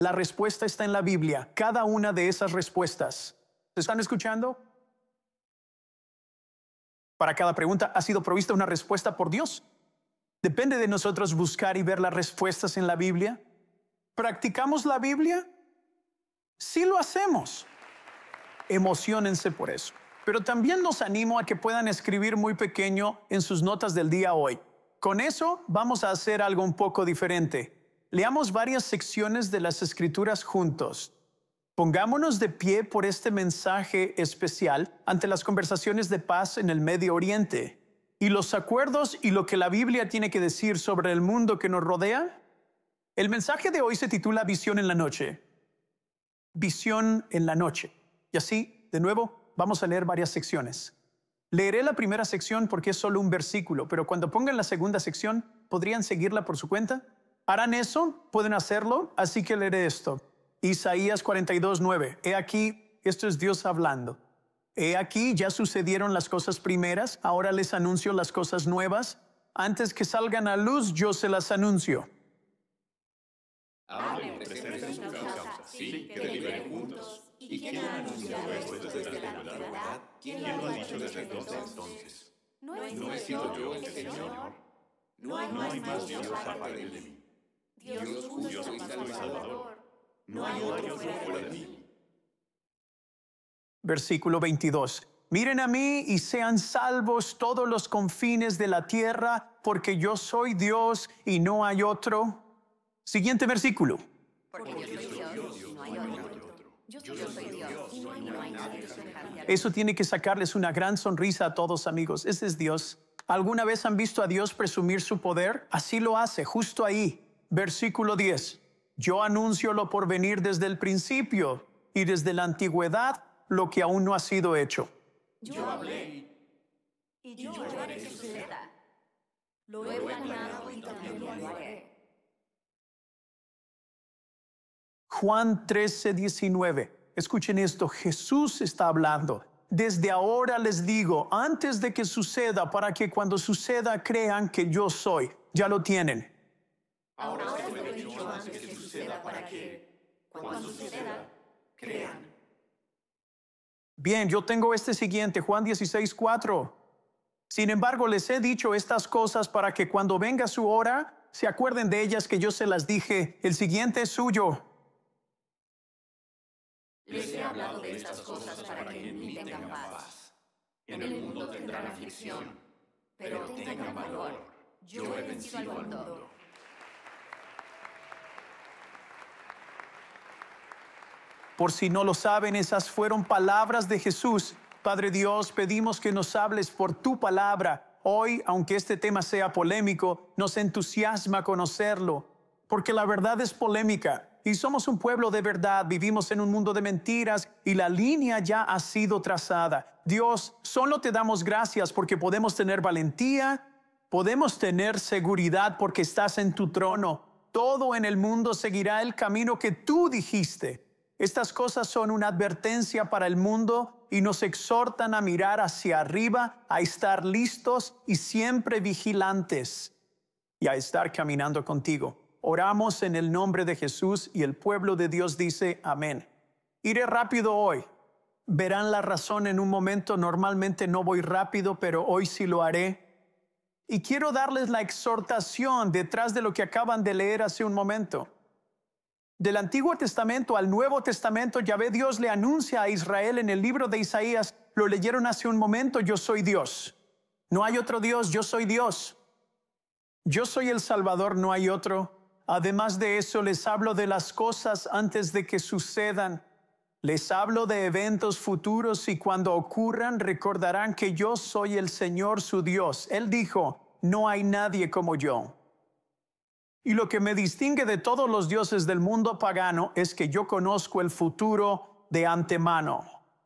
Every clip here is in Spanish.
La respuesta está en la Biblia, cada una de esas respuestas. ¿Se están escuchando? Para cada pregunta ha sido provista una respuesta por Dios. Depende de nosotros buscar y ver las respuestas en la Biblia. ¿Practicamos la Biblia? Sí lo hacemos. Emociónense por eso. Pero también los animo a que puedan escribir muy pequeño en sus notas del día hoy. Con eso vamos a hacer algo un poco diferente. Leamos varias secciones de las Escrituras juntos. Pongámonos de pie por este mensaje especial ante las conversaciones de paz en el Medio Oriente y los acuerdos y lo que la Biblia tiene que decir sobre el mundo que nos rodea. El mensaje de hoy se titula Visión en la noche. Visión en la noche. Y así, de nuevo, vamos a leer varias secciones. Leeré la primera sección porque es solo un versículo, pero cuando pongan la segunda sección, ¿podrían seguirla por su cuenta? ¿Harán eso? ¿Pueden hacerlo? Así que leeré esto. Isaías 42:9. He aquí, esto es Dios hablando. He aquí, ya sucedieron las cosas primeras, ahora les anuncio las cosas nuevas. Antes que salgan a luz, yo se las anuncio. Hablen, presenten su causa, sí, que deliberen juntos. ¿Y quién ha anunciado esto desde la antigüedad? ¿Quién lo ha dicho desde entonces? ¿No he sido yo el Señor? No hay más Dios aparte de mí. Dios justo y salvador. No hay otro fuera de mí. Versículo 22. Miren a mí y sean salvos todos los confines de la tierra, porque yo soy Dios y no hay otro. Siguiente versículo. Porque yo soy Dios y no hay otro. Yo soy Dios y no hay nadie semejante a mí. Eso tiene que sacarles una gran sonrisa a todos, amigos. Ese es Dios. ¿Alguna vez han visto a Dios presumir su poder? Así lo hace, justo ahí. Versículo 10. Yo anuncio lo por venir desde el principio y desde la antigüedad lo que aún no ha sido hecho. Yo hablé y yo haré que suceda. Lo he planeado y también lo haré. Juan 13:19. Escuchen esto, Jesús está hablando. Desde ahora les digo, antes de que suceda, para que cuando suceda crean que yo soy. Ya lo tienen. Ahora se lo he dicho antes que suceda para que, cuando suceda, crean. Bien, yo tengo este siguiente, Juan 16:4. Sin embargo, les he dicho estas cosas para que cuando venga su hora, se acuerden de ellas que yo se las dije. El siguiente es suyo. Les he hablado de estas cosas para que en mí tengan paz. En el mundo tendrán aflicción, pero tengan valor. Yo he vencido al mundo. Por si no lo saben, esas fueron palabras de Jesús. Padre Dios, pedimos que nos hables por tu palabra. Hoy, aunque este tema sea polémico, nos entusiasma conocerlo, porque la verdad es polémica. Y somos un pueblo de verdad, vivimos en un mundo de mentiras y la línea ya ha sido trazada. Dios, solo te damos gracias porque podemos tener valentía, podemos tener seguridad porque estás en tu trono. Todo en el mundo seguirá el camino que tú dijiste. Estas cosas son una advertencia para el mundo y nos exhortan a mirar hacia arriba, a estar listos y siempre vigilantes y a estar caminando contigo. Oramos en el nombre de Jesús y el pueblo de Dios dice amén. Iré rápido hoy. Verán la razón en un momento. Normalmente no voy rápido, pero hoy sí lo haré. Y quiero darles la exhortación detrás de lo que acaban de leer hace un momento. Del Antiguo Testamento al Nuevo Testamento, Yahvé Dios le anuncia a Israel en el libro de Isaías, lo leyeron hace un momento, yo soy Dios. No hay otro Dios, yo soy Dios. Yo soy el Salvador, no hay otro. Además de eso, les hablo de las cosas antes de que sucedan. Les hablo de eventos futuros y cuando ocurran recordarán que yo soy el Señor su Dios. Él dijo, no hay nadie como yo. Y lo que me distingue de todos los dioses del mundo pagano es que yo conozco el futuro de antemano.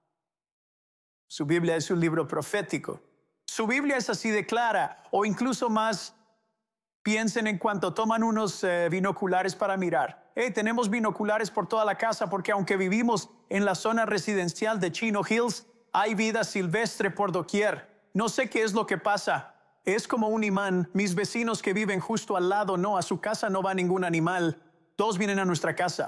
Su Biblia es un libro profético. Su Biblia es así de clara, o incluso más. Piensen en cuanto toman unos binoculares para mirar. Tenemos binoculares por toda la casa porque aunque vivimos en la zona residencial de Chino Hills, hay vida silvestre por doquier. No sé qué es lo que pasa. Es como un imán. Mis vecinos que viven justo al lado, no, a su casa no va ningún animal. Todos vienen a nuestra casa.